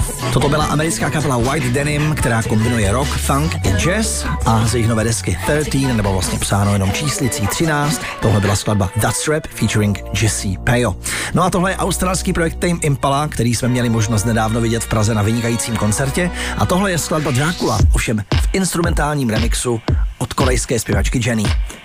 Toto byla americká kapela White Denim, která kombinuje rock, funk i jazz a z jejich nové desky 13, nebo vlastně psáno jenom číslicí 13, tohle byla skladba That's Rap featuring Jesse Peyo. No a tohle je australský projekt Tame Impala, který jsme měli možnost nedávno vidět v Praze na vynikajícím koncertě, a tohle je skladba Dracula, ovšem v instrumentálním remixu od korejské zpěvačky Jenny.